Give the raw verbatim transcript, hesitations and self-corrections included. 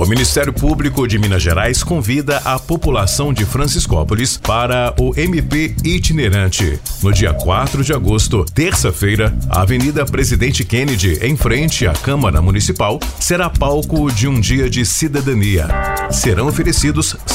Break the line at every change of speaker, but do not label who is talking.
Ministério Público de Minas Gerais convida a população de Franciscópolis para o M P itinerante. No dia quatro de agosto, terça-feira, a Avenida Presidente Kennedy, em frente à Câmara Municipal, será palco de um dia de cidadania. Serão oferecidos